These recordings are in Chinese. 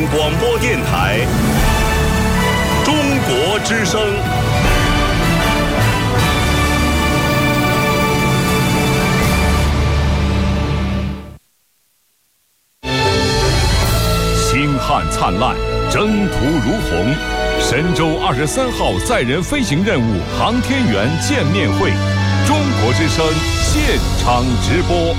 广播电台中国之声。星汉灿烂，征途如虹。神舟23号载人飞行任务航天员见面会，中国之声现场直播。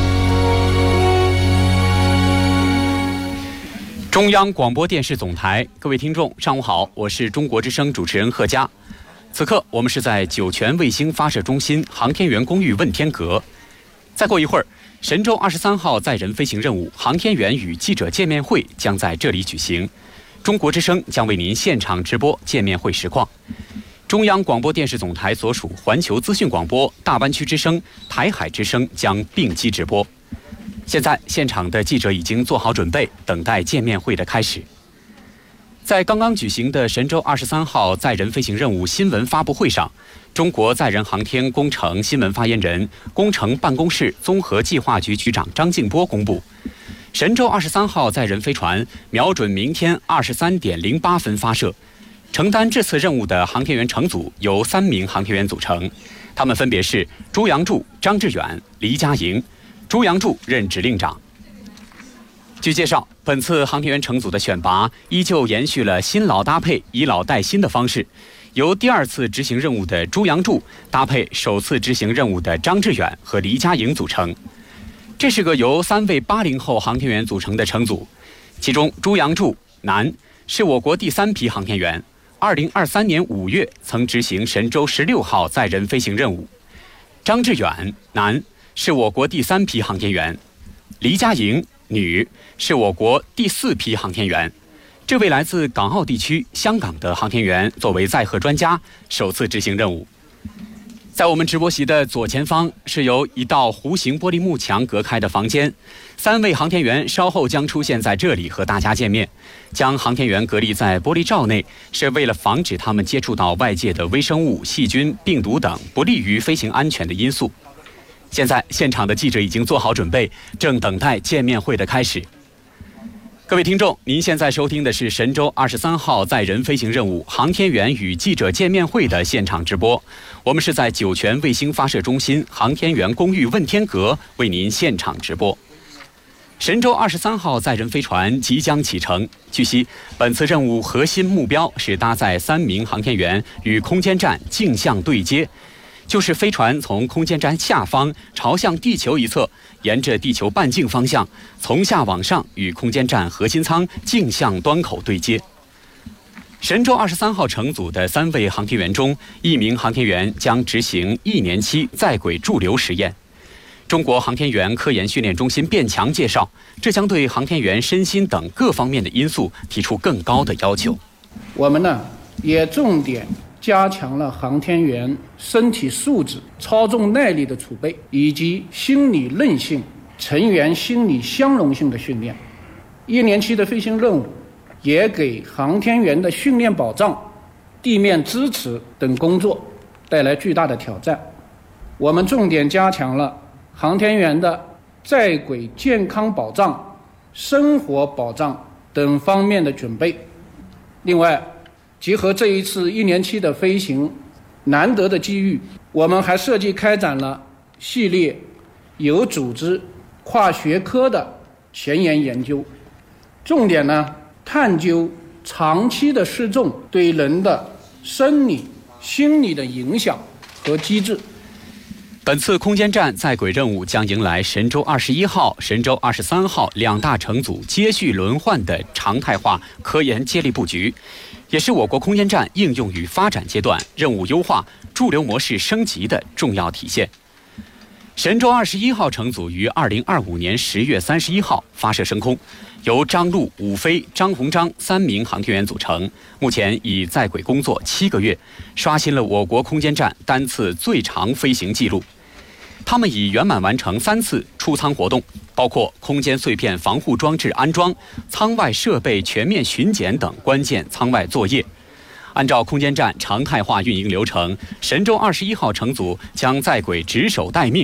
中央广播电视总台，各位听众，上午好，我是中国之声主持人贺佳。此刻我们是在酒泉卫星发射中心航天员公寓问天阁。再过一会儿，神舟23号载人飞行任务航天员与记者见面会将在这里举行。中国之声将为您现场直播见面会实况。中央广播电视总台所属环球资讯广播、大湾区之声、台海之声将并机直播。现在现场的记者已经做好准备，等待见面会的开始。在刚刚举行的神舟23号载人飞行任务新闻发布会上，中国载人航天工程新闻发言人、工程办公室综合计划局局长张静波公布，神舟23号载人飞船瞄准明天23点08分发射。承担这次任务的航天员乘组由3名航天员组成，他们分别是朱杨柱、张志远、黎佳莹。朱杨柱任指令长。据介绍，本次航天员乘组的选拔依旧延续了新老搭配、以老带新的方式，由第2次执行任务的朱杨柱搭配首次执行任务的张志远和黎佳莹组成。这是个由3位80后航天员组成的乘组，其中朱杨柱，男，是我国第3批航天员，2023年5月曾执行神舟16号载人飞行任务。张志远，男，是我国第3批航天员。黎佳莹，女，是我国第4批航天员。这位来自港澳地区、香港的航天员作为载荷专家，首次执行任务。在我们直播席的左前方是由一道弧形玻璃幕墙隔开的房间，3位航天员稍后将出现在这里和大家见面。将航天员隔离在玻璃罩内，是为了防止他们接触到外界的微生物、细菌、病毒等不利于飞行安全的因素。现在现场的记者已经做好准备，正等待见面会的开始。各位听众，您现在收听的是神舟23号载人飞行任务航天员与记者见面会的现场直播。我们是在酒泉卫星发射中心航天员公寓问天阁为您现场直播。神舟23号载人飞船即将启程。据悉，本次任务核心目标是搭载3名航天员与空间站径向对接，就是飞船从空间站下方朝向地球一侧，沿着地球半径方向从下往上与空间站核心舱径向端口对接。神舟23号乘组的3位航天员中，1名航天员将执行1年期在轨驻留实验。中国航天员科研训练中心卞强介绍，这将对航天员身心等各方面的因素提出更高的要求。 我们呢也重点加强了航天员身体素质、操纵耐力的储备，以及心理韧性、成员心理相容性的训练。1年期的飞行任务也给航天员的训练保障、地面支持等工作带来巨大的挑战。我们重点加强了航天员的在轨健康保障、生活保障等方面的准备。另外，结合这一次1年期的飞行难得的机遇，我们还设计开展了系列有组织、跨学科的前沿研究，重点呢探究长期的失重对人的生理、心理的影响和机制。 本次空间站在轨任务将迎来神舟21号、神舟23号2大乘组接续轮换的常态化科研接力布局，也是我国空间站应用与发展阶段任务优化、驻留模式升级的重要体现。神舟21号乘组于2025年10月31号发射升空，由张陆、武飞、张鸿章3名航天员组成，目前已在轨工作7个月，刷新了我国空间站单次最长飞行记录。他们已圆满完成3次出舱活动，包括空间碎片防护装置安装、舱外设备全面巡检等关键舱外作业。按照空间站常态化运营流程，神舟21号乘组将在轨值守待命，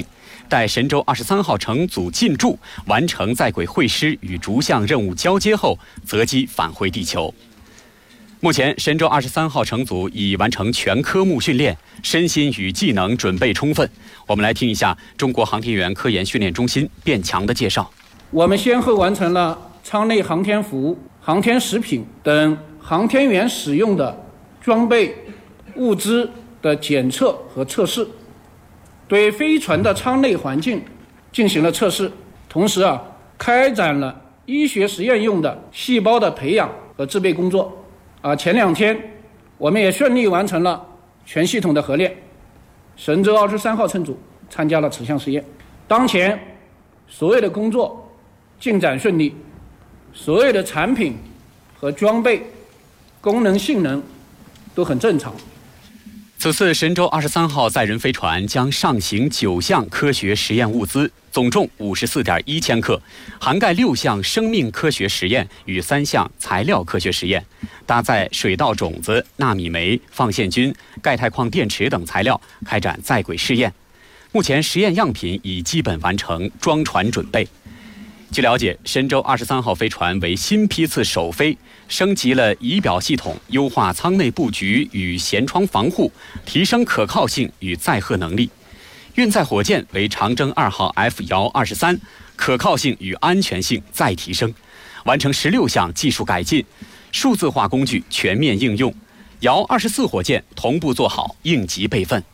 待神舟23号乘组进驻，完成在轨会师与逐项任务交接后，择机返回地球。目前，神舟23号乘组已完成全科目训练，身心与技能准备充分。我们来听一下中国航天员科研训练中心卞强的介绍。 我们先后完成了舱内航天服、航天食品等航天员使用的装备、物资的检测和测试，对飞船的舱内环境进行了测试，同时开展了医学实验用的细胞的培养和制备工作。前2天我们也顺利完成了全系统的合练，神舟23号乘组参加了此项实验。当前所有的工作进展顺利，所有的产品和装备功能性能都很正常。 此次神舟23号载人飞船将上行9项科学实验物资，总重54.1千克，涵盖6项生命科学实验与3项材料科学实验，搭载水稻种子、纳米煤、放线菌、钙钛矿电池等材料，开展在轨试验。目前实验样品已基本完成，装船准备。据了解，神舟23号飞船为新批次首飞，升级了仪表系统，优化舱内布局与舷窗防护，提升可靠性与载荷能力。运载火箭为长征2号 F 遥23，可靠性与安全性再提升，完成16项技术改进，数字化工具全面应用。遥24火箭同步做好应急备份。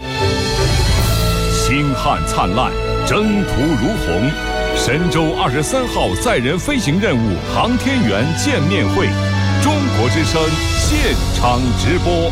星汉灿烂，征途如虹。神舟23号载人飞行任务航天员见面会，中国之声现场直播。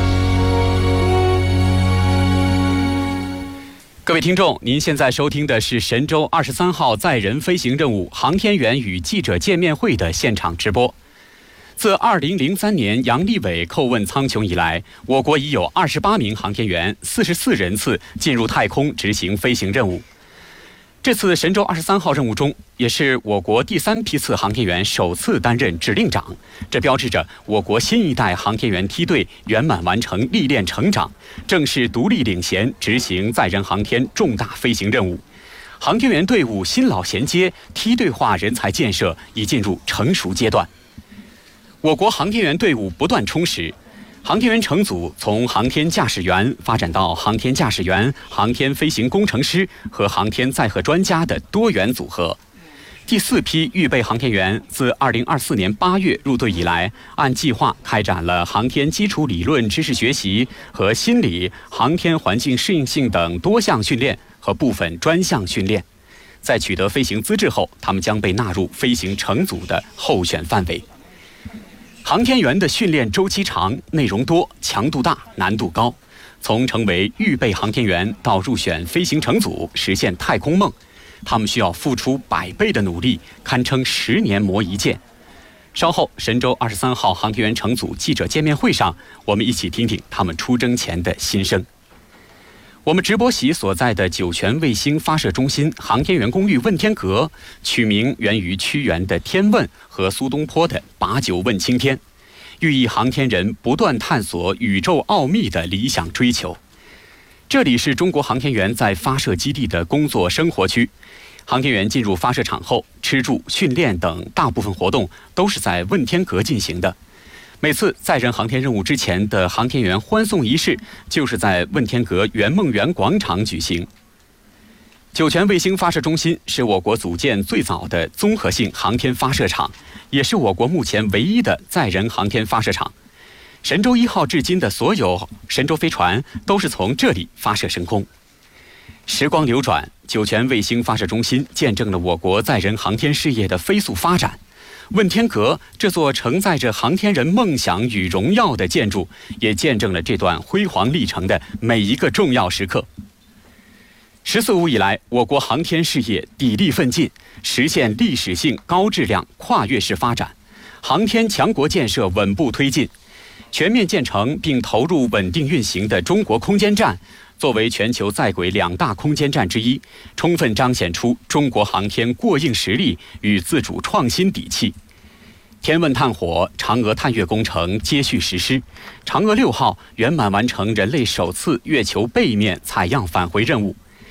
各位听众，您现在收听的是神舟23号载人飞行任务航天员与记者见面会的现场直播。自2003年杨利伟叩问苍穹以来，我国已有28名航天员、44人次进入太空执行飞行任务。这次神舟23号任务中，也是我国第3批次航天员首次担任指令长，这标志着我国新一代航天员梯队圆满完成历练成长，正式独立领衔执行载人航天重大飞行任务。航天员队伍新老衔接、梯队化人才建设已进入成熟阶段。我国航天员队伍不断充实，航天员乘组从航天驾驶员发展到航天驾驶员、航天飞行工程师和航天载荷专家的多元组合。第4批预备航天员自2024年8月入队以来，按计划开展了航天基础理论知识学习和心理、航天环境适应性等多项训练和部分专项训练。在取得飞行资质后，他们将被纳入飞行乘组的候选范围。航天员的训练周期长、内容多、强度大、难度高，从成为预备航天员到入选飞行乘组，实现太空梦，他们需要付出100倍的努力，堪称10年磨一剑。稍后，神舟23号航天员乘组记者见面会上，我们一起听听他们出征前的心声。我们直播席所在的酒泉卫星发射中心航天员公寓问天阁，取名源于屈原的《天问》和苏东坡的《把酒问青天》，寓意航天人不断探索宇宙奥秘的理想追求。这里是中国航天员在发射基地的工作生活区。航天员进入发射场后，吃住、训练等大部分活动都是在问天阁进行的。每次载人航天任务之前的航天员欢送仪式，就是在问天阁圆梦园广场举行。酒泉卫星发射中心是我国组建最早的综合性航天发射场，也是我国目前唯一的载人航天发射场。神舟1号至今的所有神舟飞船都是从这里发射升空。时光流转，酒泉卫星发射中心见证了我国载人航天事业的飞速发展。问天阁这座承载着航天人梦想与荣耀的建筑，也见证了这段辉煌历程的每一个重要时刻。14五以来，我国航天事业砥砺奋进，实现历史性高质量跨越式发展，航天强国建设稳步推进。全面建成并投入稳定运行的中国空间站，作为全球在轨2大空间站之一，充分彰显出中国航天过硬实力与自主创新底气。天问探火、嫦娥探月工程接续实施，嫦娥6号圆满完成人类首次月球背面采样返回任务。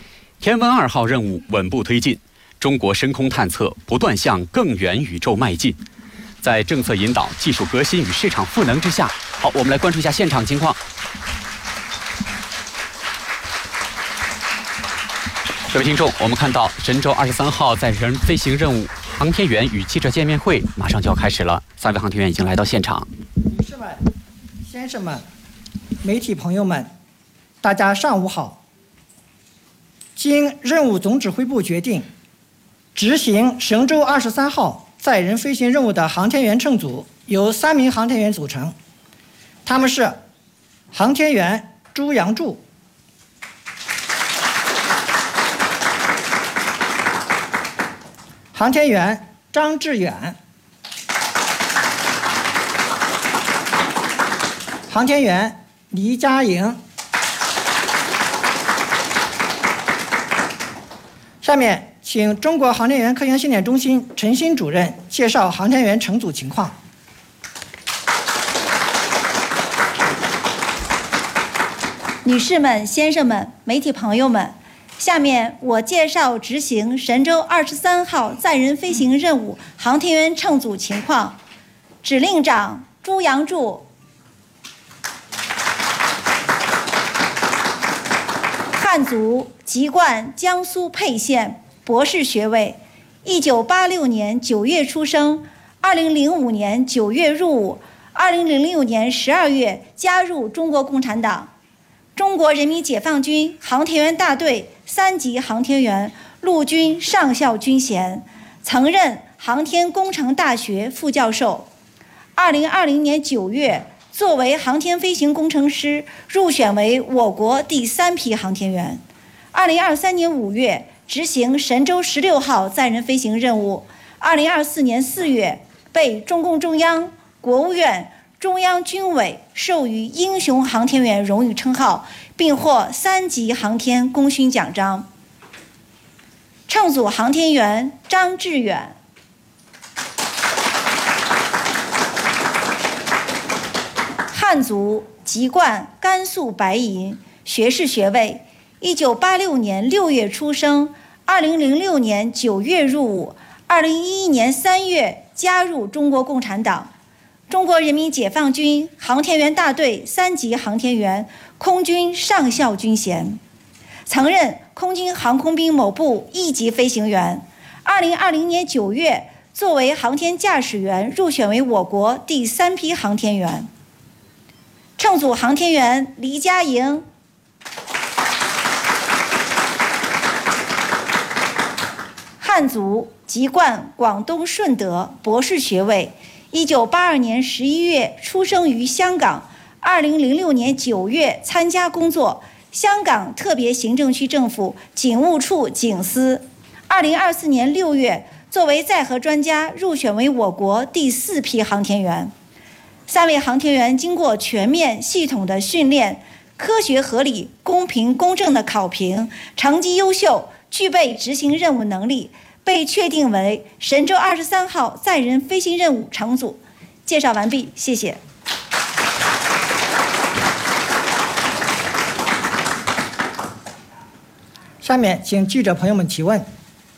天问2号任务稳步推进，中国深空探测不断向更远宇宙迈进。在政策引导、技术革新与市场赋能之下，好，我们来关注一下现场情况。各位听众，我们看到神舟23号载人飞行任务航天员与记者见面会马上就要开始了，3位航天员已经来到现场。 女士们、先生们、媒体朋友们，大家上午好。经任务总指挥部决定，执行神舟23号载人飞行任务的航天员乘组由3名航天员组成，他们是航天员朱杨柱、航天员张志远、航天员黎佳莹。下面请中国航天员科研训练中心陈新主任介绍航天员乘组情况。 女士们、先生们、媒体朋友们，下面我介绍执行神舟23号载人飞行任务航天员乘组情况。指令长朱杨柱，汉族，籍贯江苏沛县，博士学位，1986年9月出生，2005年9月入伍，2006年12月加入中国共产党，中国人民解放军航天员大队3级航天员，陆军上校军衔，曾任航天工程大学副教授。2020年9月，作为航天飞行工程师入选为我国第3批航天员。2023年5月执行神舟16号载人飞行任务。2024年4月被中共中央、国务院、中央军委授予英雄航天员荣誉称号，并获3级航天功勋奖章。乘组航天员张志远，汉族，籍贯甘肃白银，学士学位，1986年6月出生，2006年9月入伍，2011年3月加入中国共产党，中国人民解放军航天员大队3级航天员，空军上校军衔，曾任空军航空兵某部1级飞行员。2020年9月作为航天驾驶员入选为我国第3批航天员。乘组航天员黎佳莹，汉族，籍贯广东顺德，博士学位，1982年11月出生于香港，2006年9月参加工作，香港特别行政区政府警务处警司。2024年6月作为载荷专家入选为我国第4批航天员。3位航天员经过全面系统的训练，科学合理、公平公正的考评，成绩优秀，具备执行任务能力，被确定为神舟23号载人飞行任务乘组。介绍完毕，谢谢。 下面请记者朋友们提问。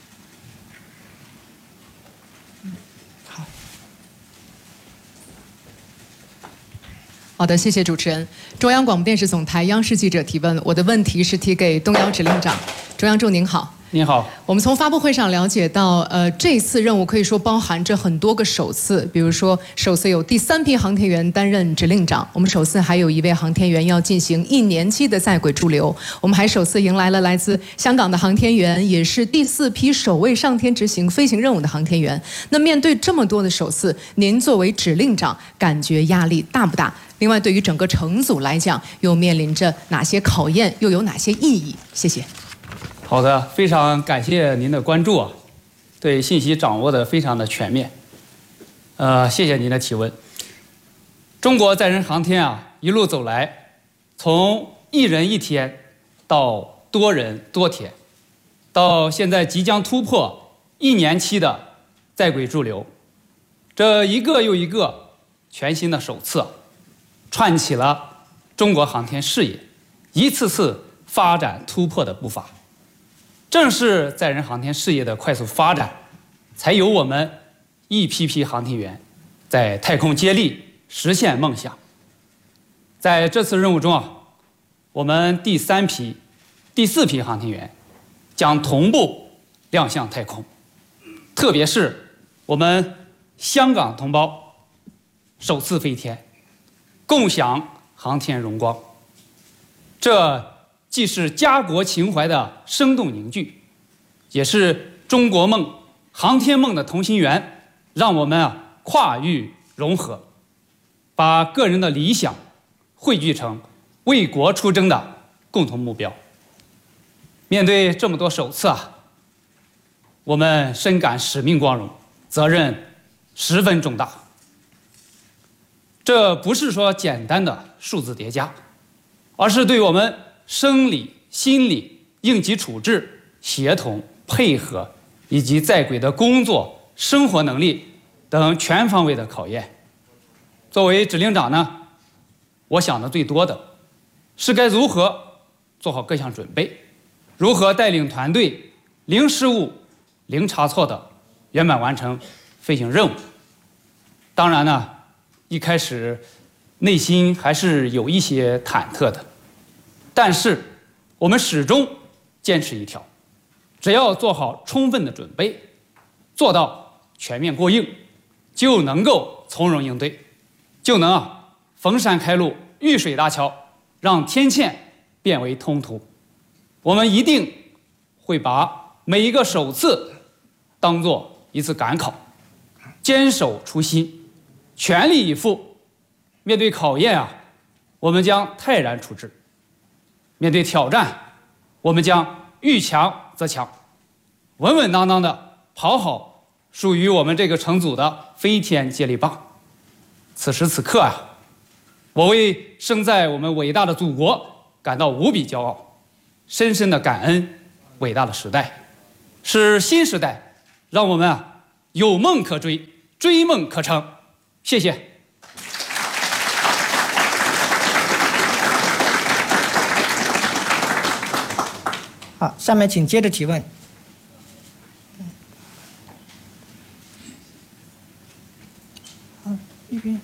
好的，谢谢主持人。中央广播电视总台央视记者提问，我的问题是提给东遥指令长。中央柱您好。 您好。 我们从发布会上了解到，这次任务可以说包含着很多个首次，比如说首次有第3批航天员担任指令长，我们首次还有1位航天员要进行1年期的在轨驻留，我们还首次迎来了来自香港的航天员，也是第4批首位上天执行飞行任务的航天员。那面对这么多的首次，您作为指令长，感觉压力大不大？另外，对于整个乘组来讲，又面临着哪些考验，又有哪些意义？谢谢。 好的，非常感谢您的关注啊，对信息掌握的非常的全面。谢谢您的提问。中国载人航天啊，一路走来，从1人1天到多人多天，到现在即将突破1年期的在轨驻留，这一个又一个全新的首次，串起了中国航天事业一次次发展突破的步伐。 正是载人航天事业的快速发展，才有我们一批批航天员在太空接力实现梦想。在这次任务中啊，我们第3批、第4批航天员将同步亮相太空，特别是我们香港同胞首次飞天，共享航天荣光。这既是家国情怀的生动凝聚，也是中国梦、航天梦的同心圆，让我们跨域融合，把个人的理想汇聚成为国出征的共同目标。面对这么多首次我们深感使命光荣，责任十分重大。这不是说简单的数字叠加，而是对我们生理、心理、应急处置、协同、配合以及在轨的工作、生活能力等全方位的考验。作为指令长呢，我想的最多的是该如何做好各项准备，如何带领团队零失误、零差错的圆满完成飞行任务。当然呢，一开始内心还是有一些忐忑的，但是我们始终坚持一条，只要做好充分的准备，做到全面过硬，就能够从容应对，就能逢山开路，遇水搭桥，让天堑变为通途。我们一定会把每一个首次当作一次赶考，坚守初心，全力以赴。面对考验我们将泰然处之；面对挑战，我们将遇强则强，稳稳当当的跑好属于我们这个乘组的飞天接力棒。此时此刻我为生在我们伟大的祖国感到无比骄傲，深深的感恩伟大的时代，是新时代让我们有梦可追，追梦可成。谢谢。 好，下面请接着提问。一边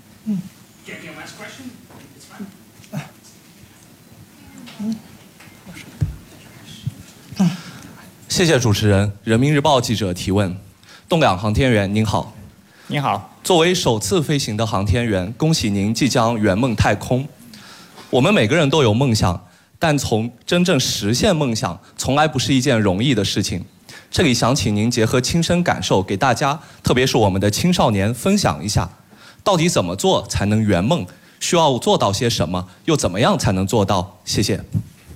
谢谢主持人。人民日报记者提问：栋梁航天员您好。 您好。 作为首次飞行的航天员，恭喜您即将圆梦太空。我们每个人都有梦想，但从真正实现梦想，从来不是一件容易的事情。这里想请您结合亲身感受，给大家，特别是我们的青少年分享一下，到底怎么做才能圆梦？需要做到些什么？又怎么样才能做到？谢谢。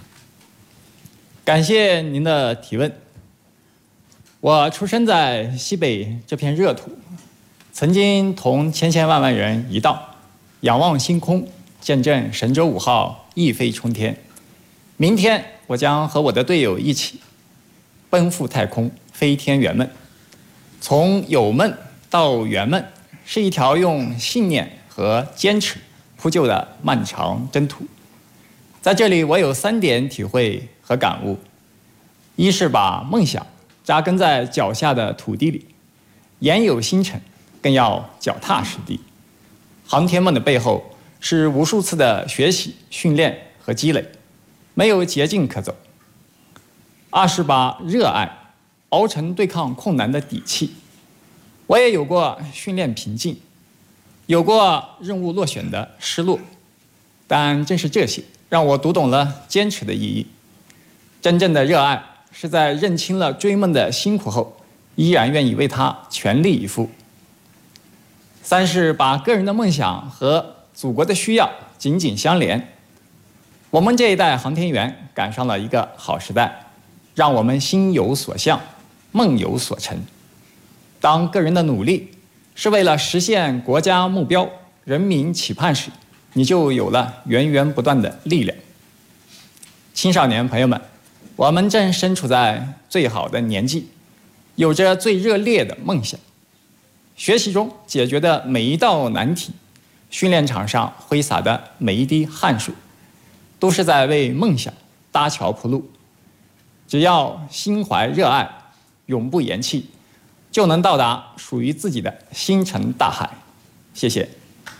感谢您的提问。我出生在西北这片热土，曾经同千千万万人一道，仰望星空，见证神舟5号一飞冲天。明天我将和我的队友一起奔赴太空，飞天圆梦。从有梦到圆梦，是一条用信念和坚持铺就的漫长征途。在这里，我有3点体会和感悟：一是把梦想扎根在脚下的土地里，言有星辰，更要脚踏实地。航天梦的背后是无数次的学习、训练和积累，没有捷径可走。二是把热爱熬成对抗困难的底气。我也有过训练瓶颈，有过任务落选的失落，但正是这些让我读懂了坚持的意义。真正的热爱是在认清了追梦的辛苦后，依然愿意为它全力以赴。三是把个人的梦想和祖国的需要紧紧相连。我们这一代航天员赶上了一个好时代，让我们心有所向，梦有所成。当个人的努力是为了实现国家目标、人民期盼时，你就有了源源不断的力量。青少年朋友们，我们正身处在最好的年纪，有着最热烈的梦想。学习中解决的每一道难题，训练场上挥洒的每一滴汗水，都是在为梦想搭桥铺路。 只要心怀热爱，永不言弃，就能到达属于自己的星辰大海。谢谢。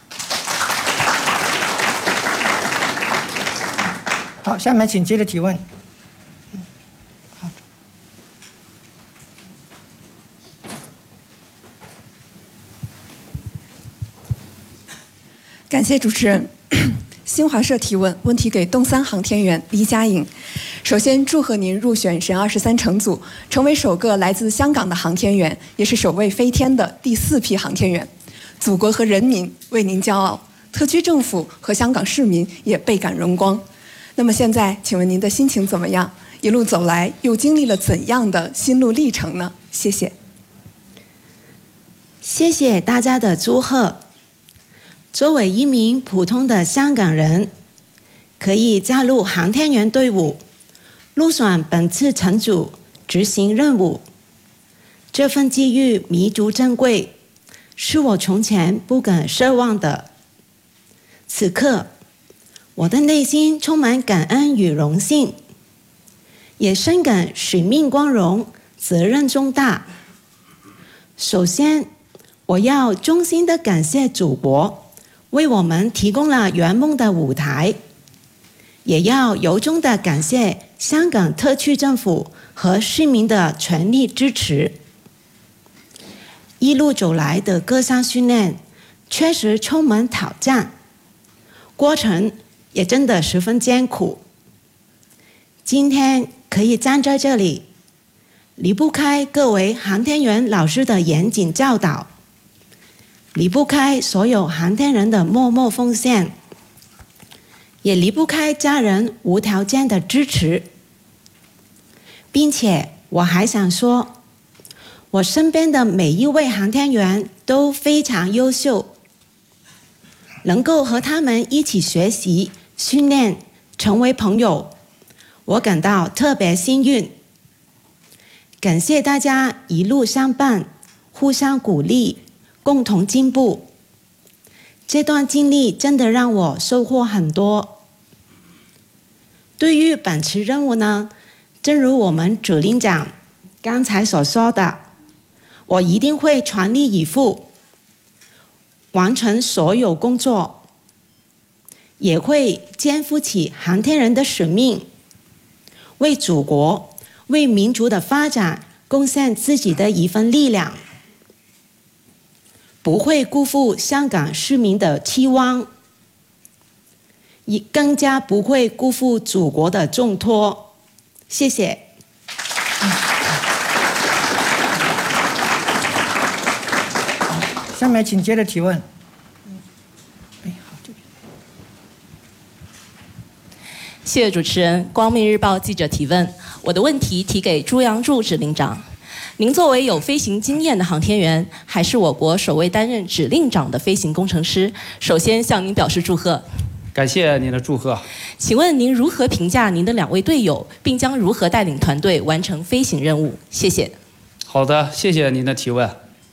好，下面请接着提问。 感谢主持人。新华社提问，问题给东三航天员黎佳颖。首先，祝贺您入选神23乘组，成为首个来自香港的航天员，也是首位飞天的第4批航天员。祖国和人民为您骄傲，特区政府和香港市民也倍感荣光。那么现在，请问您的心情怎么样？一路走来，又经历了怎样的心路历程呢？谢谢。 谢谢大家的祝贺。作为一名普通的香港人，可以加入航天员队伍，入选本次乘组执行任务，这份机遇弥足珍贵，是我从前不敢奢望的。此刻，我的内心充满感恩与荣幸，也深感使命光荣，责任重大。首先，我要衷心地感谢祖国为我们提供了圆梦的舞台，也要由衷地感谢香港特区政府和市民的全力支持。一路走来的各项训练确实充满挑战，过程也真的十分艰苦。今天可以站在这里，离不开各位航天员老师的严谨教导，离不开所有航天人的默默奉献，也离不开家人无条件的支持。并且我还想说，我身边的每一位航天员都非常优秀，能够和他们一起学习、训练、成为朋友，我感到特别幸运。感谢大家一路相伴，互相鼓励，共同进步。这段经历真的让我收获很多。对于本次任务呢，正如我们指令长刚才所说的，我一定会全力以赴，完成所有工作，也会肩负起航天人的使命，为祖国、为民族的发展贡献自己的一份力量。不会辜负香港市民的期望，也更加不会辜负祖国的重托。谢谢。 下面请接着提问。 谢谢主持人。光明日报记者提问，我的问题提给朱杨柱指令长。您作为有飞行经验的航天员，还是我国首位担任指令长的飞行工程师，首先向您表示祝贺。 感谢您的祝贺。 请问您如何评价您的2位队友，并将如何带领团队完成飞行任务？谢谢。 好的，谢谢您的提问。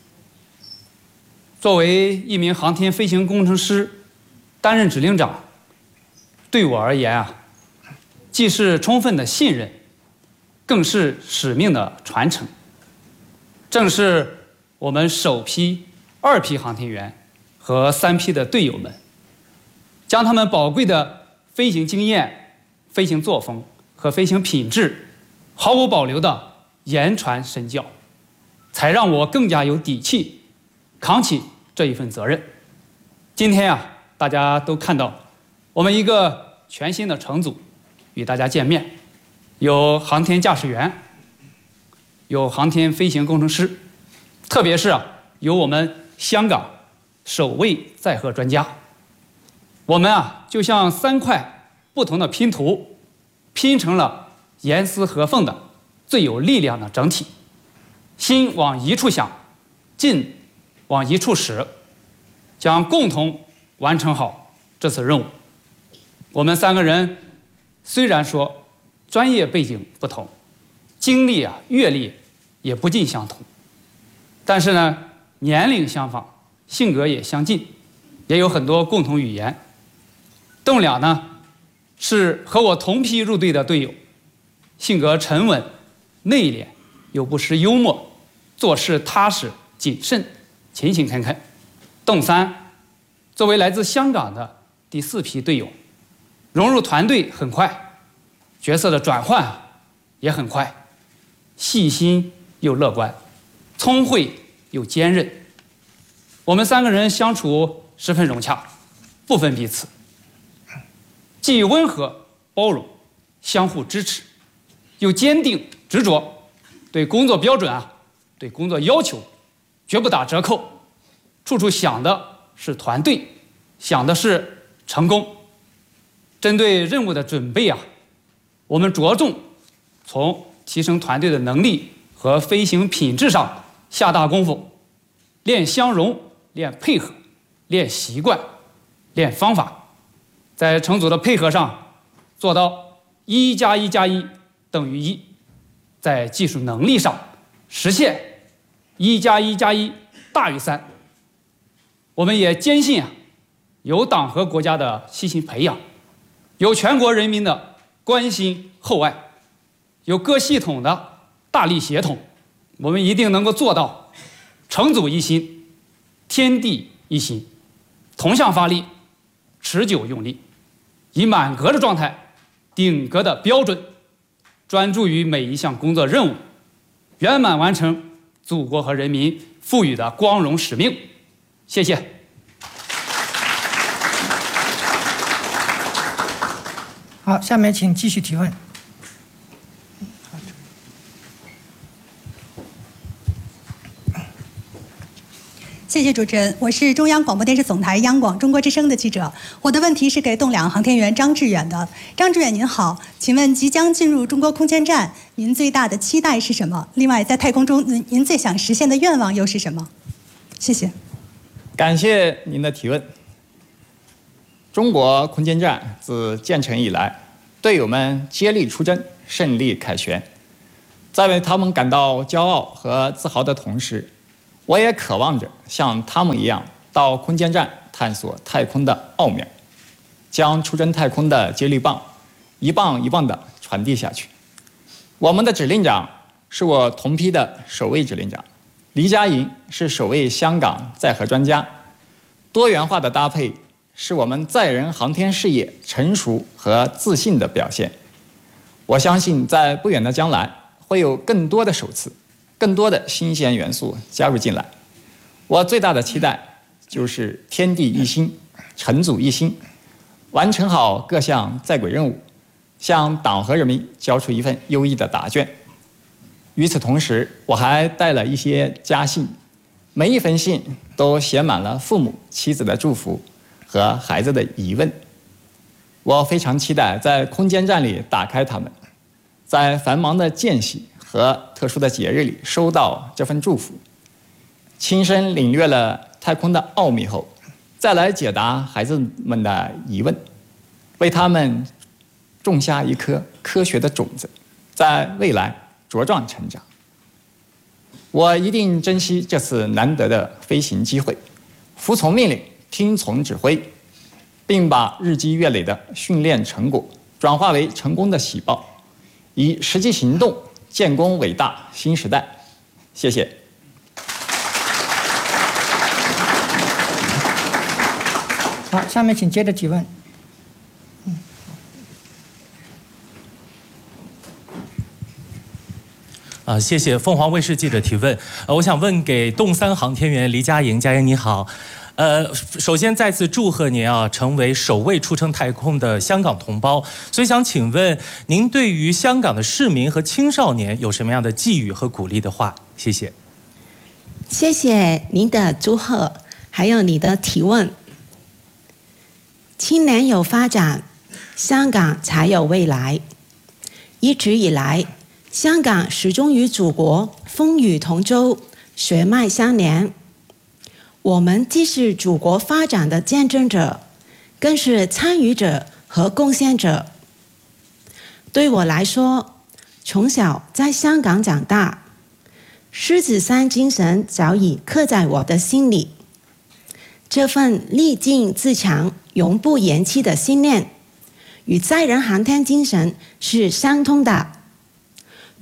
作为一名航天飞行工程师，担任指令长，对我而言啊，既是充分的信任，更是使命的传承。正是我们首批、2批航天员和3批的队友们，将他们宝贵的飞行经验、飞行作风和飞行品质毫无保留地言传身教，才让我更加有底气扛起这一份责任。今天啊，大家都看到我们一个全新的乘组与大家见面，有航天驾驶员，有航天飞行工程师，特别是有我们香港首位载荷专家。我们就像3块不同的拼图，拼成了严丝合缝的最有力量的整体。心往一处想，劲往一处使，将共同完成好这次任务。我们3个人虽然说专业背景不同，经历阅历也不尽相同，但是呢，年龄相仿，性格也相近，也有很多共同语言。栋梁呢，是和我同批入队的队友， 性格沉稳、内敛，又不失幽默，做事踏实、谨慎、勤勤恳恳。邓三作为来自香港的第4批队友，融入团队很快，角色的转换也很快，细心又乐观，聪慧又坚韧。我们3个人相处十分融洽，不分彼此，既温和包容，相互支持，又坚定执着，对工作标准对工作要求绝不打折扣，处处想的是团队，想的是成功。针对任务的准备我们着重从提升团队的能力和飞行品质上下大功夫，练相容，练配合，练习惯，练方法，在乘组的配合上做到1+1+1等于1，在技术能力上实现1+1+1大于3。我们也坚信有党和国家的悉心培养，有全国人民的关心厚爱，有各系统的大力协同，我们一定能够做到乘组一心，天地一心，同向发力，持久用力，以满格的状态，顶格的标准，专注于每一项工作任务，圆满完成祖国和人民赋予的光荣使命。谢谢。 好，下面请继续提问。 谢谢主持人，我是中央广播电视总台央广中国之声的记者。我的问题是给动2航天员张志远的。张志远您好，请问即将进入中国空间站，您最大的期待是什么？另外，在太空中您最想实现的愿望又是什么？谢谢。 感谢您的提问。中国空间站自建成以来，队友们接力出征，胜利凯旋。在为他们感到骄傲和自豪的同时，我也渴望着像他们一样到空间站探索太空的奥妙，将出征太空的接力棒一棒一棒地传递下去。我们的指令长是我同批的首位指令长，黎佳莹是首位香港载荷专家。多元化的搭配是我们载人航天事业成熟和自信的表现。我相信在不远的将来会有更多的首次，更多的新鲜元素加入进来。我最大的期待就是天地一心，乘组一心，完成好各项在轨任务，向党和人民交出一份优异的答卷。与此同时，我还带了一些家信，每一封信都写满了父母、妻子的祝福和孩子的疑问。我非常期待在空间站里打开它们，在繁忙的间隙和特殊的节日里收到这份祝福，亲身领略了太空的奥秘后，再来解答孩子们的疑问，为他们种下一颗科学的种子，在未来茁壮成长。我一定珍惜这次难得的飞行机会，服从命令，听从指挥，并把日积月累的训练成果转化为成功的喜报，以实际行动建功伟大新时代。谢谢。 好，下面请接着提问。 谢谢凤凰卫视记者提问。我想问给动3航天员黎佳莹，佳莹你好。首先再次祝贺您成为首位出征太空的香港同胞。所以想请问您对于香港的市民和青少年有什么样的寄语和鼓励的话？谢谢。 谢谢您的祝贺，还有你的提问。青年有发展，香港才有未来。一直以来，香港始终与祖国风雨同舟，血脉相连。我们既是祖国发展的见证者，更是参与者和贡献者。对我来说，从小在香港长大，狮子山精神早已刻在我的心里。这份励精自强、永不言弃的信念，与载人航天精神是相通的。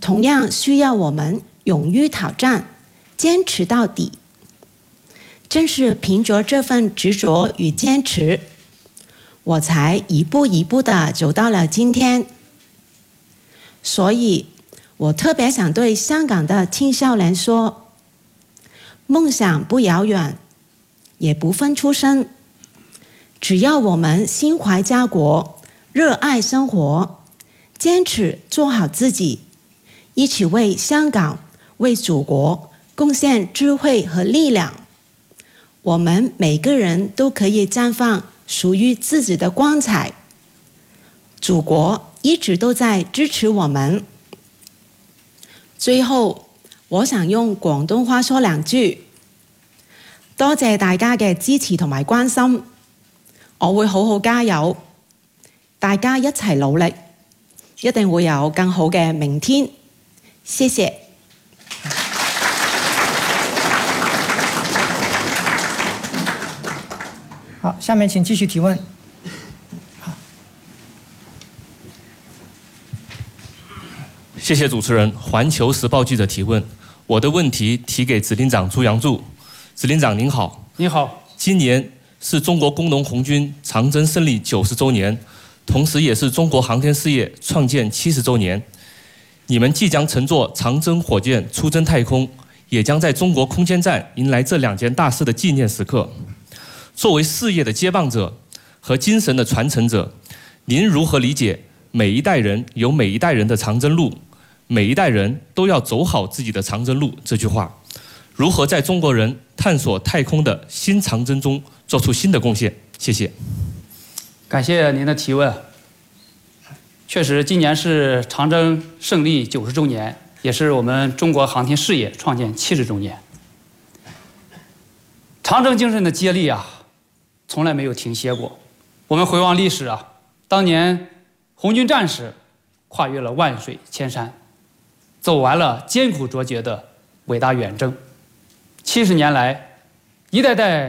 同样需要我们勇于挑战，坚持到底。正是凭着这份执着与坚持，我才一步一步地走到了今天。所以我特别想对香港的青少年说，梦想不遥远，也不分出身，只要我们心怀家国，热爱生活，坚持做好自己，一起为香港、为祖国贡献智慧和力量，我们每个人都可以绽放属于自己的光彩。祖国一直都在支持我们。最後，我想用廣東話說兩句。多謝大家嘅支持同埋關心，我會好好加油，大家一齊努力，一定會有更好嘅明天。謝謝。 好，下面請繼續提問。 谢谢主持人。环球时报记者提问，我的问题提给指令长朱杨柱。指令长您好。 你好。 今年是中国工农红军长征胜利90周年，同时也是中国航天事业创建70周年。你们即将乘坐长征火箭出征太空，也将在中国空间站迎来这2件大事的纪念时刻。作为事业的接棒者和精神的传承者，您如何理解每一代人有每一代人的长征路，每一代人都要走好自己的长征路这句话，如何在中国人探索太空的新长征中做出新的贡献？谢谢。 感谢您的提问。确实，今年是长征胜利90周年，也是我们中国航天事业创建70周年。长征精神的接力啊，从来没有停歇过。我们回望历史啊，当年红军战士跨越了万水千山，走完了艰苦卓绝的伟大远征。70年来，一代代